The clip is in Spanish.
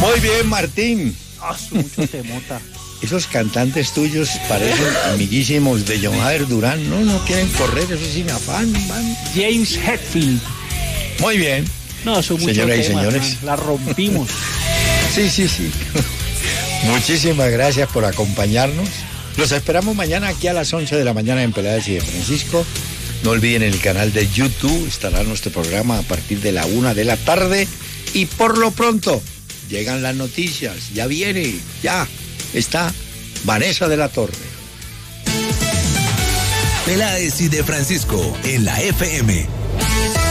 Muy bien, Martín. Mucho temota. Esos cantantes tuyos parecen amiguísimos de John Javier Durán. No quieren correr, eso sin afán, man. James Hetfield. Muy bien. No, son muchos Señoras y temas, señores. man. La rompimos. Sí. Muchísimas gracias por acompañarnos. Los esperamos mañana aquí a las 11 de la mañana en Peláez y de Francisco. No olviden el canal de YouTube, estará nuestro programa a partir de la 1 de la tarde. Y por lo pronto, llegan las noticias, ya viene, ya está Vanessa de la Torre. Peláez y de Francisco en la FM.